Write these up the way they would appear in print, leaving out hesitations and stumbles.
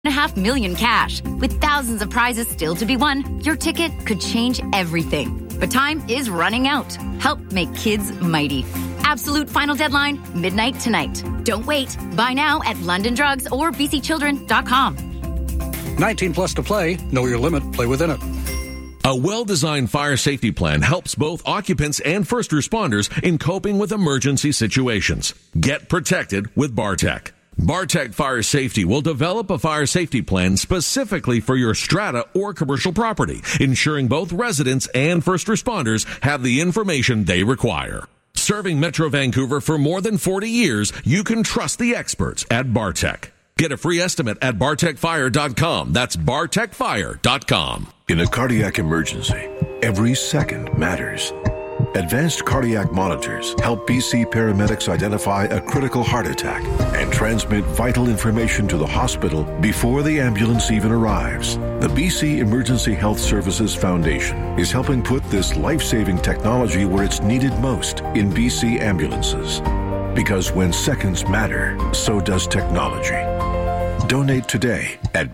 1.5 million cash. With thousands of prizes still to be won, your ticket could change everything. But time is running out. Help make kids mighty. Absolute final deadline, midnight tonight. Don't wait. Buy now at London Drugs or bcchildren.com. 19 plus to play. Know your limit. Play within it. A well-designed fire safety plan helps both occupants and first responders in coping with emergency situations. Get protected with Bartec. Bartec Fire Safety will develop a fire safety plan specifically for your strata or commercial property, ensuring both residents and first responders have the information they require. Serving Metro Vancouver for more than 40 years, you can trust the experts at Bartec. Get a free estimate at bartecfire.com. That's bartecfire.com. In a cardiac emergency, every second matters. Advanced cardiac monitors help BC paramedics identify a critical heart attack and transmit vital information to the hospital before the ambulance even arrives. The BC Emergency Health Services Foundation is helping put this life-saving technology where it's needed most in BC ambulances. Because when seconds matter, so does technology. Donate today at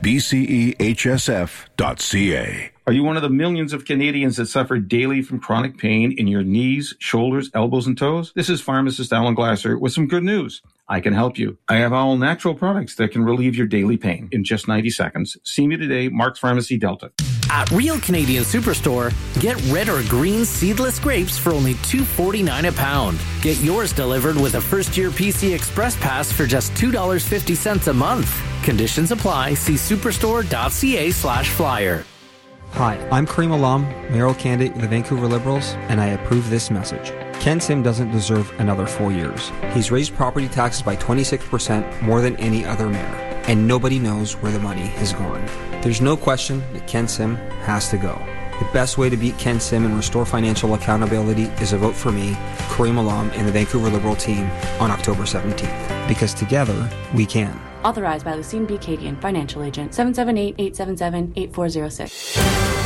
bcehsf.ca. Are you one of the millions of Canadians that suffer daily from chronic pain in your knees, shoulders, elbows, and toes? This is pharmacist Alan Glasser with some good news. I can help you. I have all natural products that can relieve your daily pain in just 90 seconds. See me today, Mark's Pharmacy, Delta. At Real Canadian Superstore, get red or green seedless grapes for only $2.49 a pound. Get yours delivered with a first-year PC Express Pass for just $2.50 a month. Conditions apply. See superstore.ca/flyer. Hi, I'm Kareem Alam, mayoral candidate of the Vancouver Liberals, and I approve this message. Ken Sim doesn't deserve another 4 years. He's raised property taxes by 26% more than any other mayor, and nobody knows where the money has gone. There's no question that Ken Sim has to go. The best way to beat Ken Sim and restore financial accountability is a vote for me, Kareem Alam, and the Vancouver Liberal team on October 17th. Because together, we can. Authorized by Lucine B. Cadian, Financial Agent, 778-877-8406.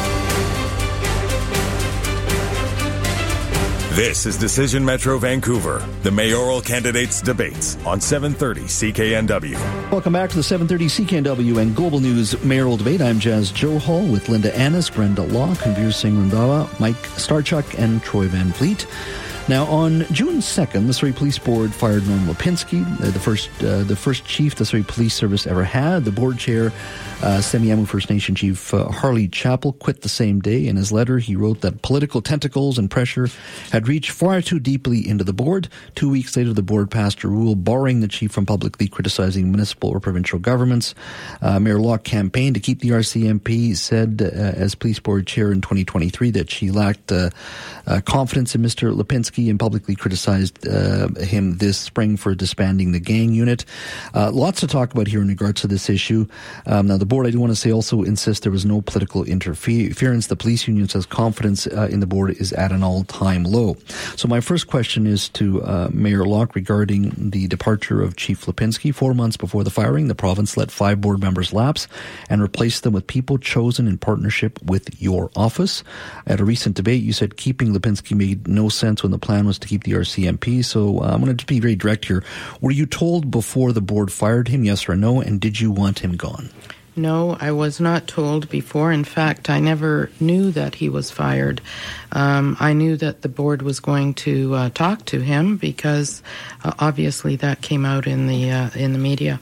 This is Decision Metro Vancouver, the mayoral candidates' debates on 730 CKNW. Welcome back to the 730 CKNW and Global News mayoral debate. I'm Jazz Joe Hall with Linda Annis, Brenda Law, Kanveer Singh Randhawa, Mike Starchuk, and Troy Van Vliet. Now, on June 2nd, the Surrey Police Board fired Norm Lipinski, the first chief the Surrey Police Service ever had. The board chair, Semiahmoo First Nation Chief Harley Chappell, quit the same day. In his letter, he wrote that political tentacles and pressure had reached far too deeply into the board. 2 weeks later, the board passed a rule barring the chief from publicly criticizing municipal or provincial governments. Mayor Locke campaigned to keep the RCMP, said as police board chair in 2023 that she lacked confidence in Mr. Lipinski and publicly criticized him this spring for disbanding the gang unit. Lots to talk about here in regards to this issue. Now, the board, I do want to say, also insists there was no political interference. The police union says confidence in the board is at an all-time low. So my first question is to Mayor Locke regarding the departure of Chief Lipinski. 4 months before the firing, the province let 5 board members lapse and replaced them with people chosen in partnership with your office. At a recent debate, you said keeping Lipinski made no sense when the plan was to keep the RCMP. So I'm going to be very direct here. Were you told before the board fired him, yes or no, and did you want him gone? No, I was not told before. In fact, I never knew that he was fired. I knew that the board was going to talk to him because obviously that came out in the media.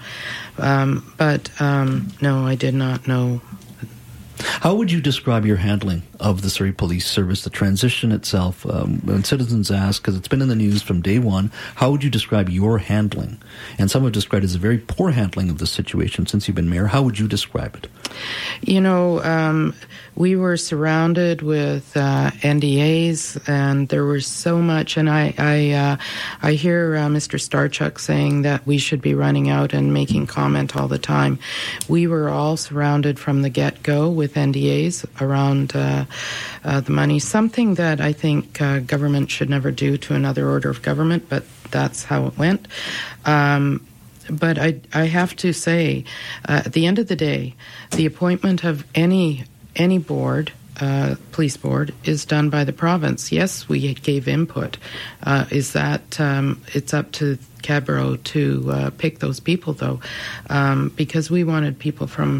But no, I did not know. How would you describe your handling of the Surrey Police Service, the transition itself? When citizens ask, because it's been in the news from day one, how would you describe your handling? And some have described it as a very poor handling of the situation since you've been mayor. How would you describe it? You know, we were surrounded with NDAs, and there was so much. And I hear Mr. Starchuk saying that we should be running out and making comment all the time. We were all surrounded from the get-go with NDAs around the money, something that I think government should never do to another order of government, but that's how it went. But I have to say, at the end of the day, the appointment of any board police board is done by the province. Yes, we gave input. Is that it's up to Cadborough to pick those people, though, because we wanted people from